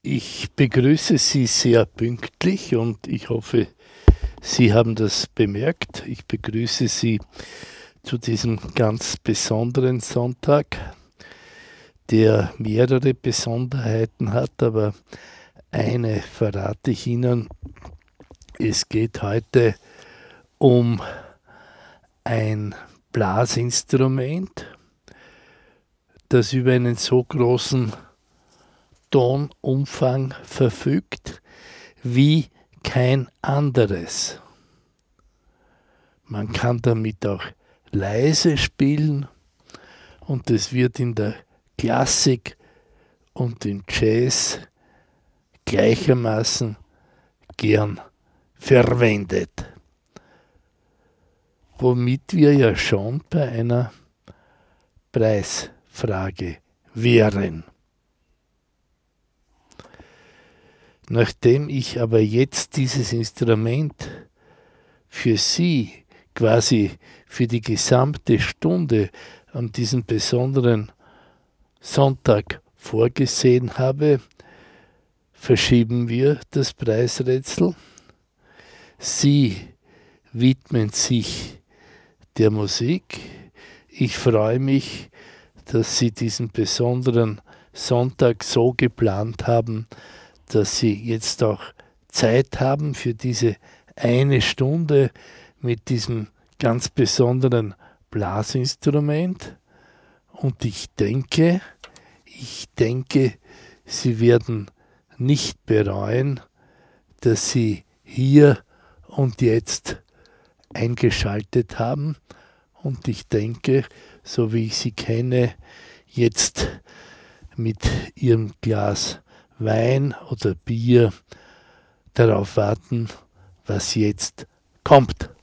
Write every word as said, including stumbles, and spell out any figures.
Ich begrüße Sie sehr pünktlich und ich hoffe, Sie haben das bemerkt. Ich begrüße Sie zu diesem ganz besonderen Sonntag, der mehrere Besonderheiten hat, aber eine verrate ich Ihnen. Es geht heute um ein Blasinstrument, das über einen so großen Tonumfang verfügt wie kein anderes. Man kann damit auch leise spielen und es wird in der Klassik und im Jazz gleichermaßen gern verwendet. Womit wir ja schon bei einer Preisfrage wären. Nachdem ich aber jetzt dieses Instrument für Sie quasi für die gesamte Stunde an diesem besonderen Sonntag vorgesehen habe, verschieben wir das Preisrätsel. Sie widmen sich der Musik. Ich freue mich, dass Sie diesen besonderen Sonntag so geplant haben, dass Sie jetzt auch Zeit haben für diese eine Stunde mit diesem ganz besonderen Blasinstrument. Und ich denke, ich denke, Sie werden nicht bereuen, dass Sie hier und jetzt eingeschaltet haben. Und ich denke, so wie ich Sie kenne, jetzt mit Ihrem Glas Wein oder Bier darauf warten, was jetzt kommt.